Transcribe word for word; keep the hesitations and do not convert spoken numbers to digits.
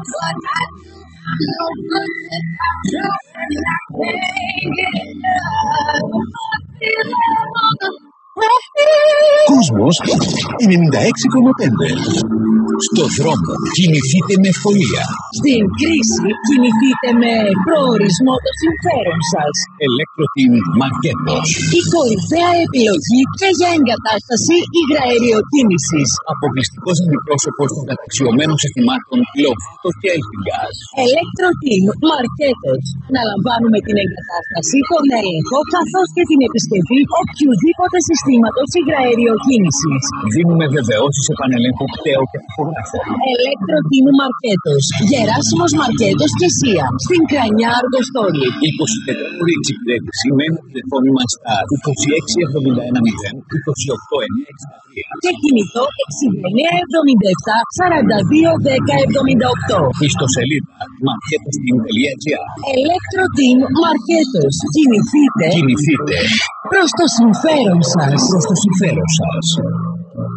Κόσμος ενενήντα έξι κόμμα πέντε. Στο δρόμο κινηθείτε με ευκολία. Στην κρίση κινηθείτε με προορισμό το συμφέρον σας. Electro-Team Marketos. Η κορυφαία επιλογή και για εγκατάσταση υγραεριοκίνησης. Αποκλειστικός αντιπρόσωπος των καταξιωμένων συστημάτων Lovato και Elfingas. Electro-Team Marketos. Να λαμβάνουμε την εγκατάσταση, τον έλεγχο καθώς και την επισκευή οποιοδήποτε συστήματος υγραεριοκίνησης. Δίνουμε βεβαιώσεις επανελέγχου κταίου και ταχογράφων. Electro-Team Marketos. Γεράσιμος Μαρκέτος και Σία. Στην Κρανιά Αργοστόλη. εικοσιτετράωρη εξυπηρέτηση με ένα τηλεφώνημα στα είκοσι έξι εβδομήντα ένα μηδέν είκοσι οκτώ εννιακόσια εξήντα τρία και κινητό εξήντα εννέα εβδομήντα επτά σαράντα δύο δέκα εβδομήντα οκτώ. Ιστοσελίδα marketosteam τελεία gr. Electro-Team Marketos. Κινηθείτε. Κινηθείτε Προς το συμφέρον σας. προς το συμφέρον σας.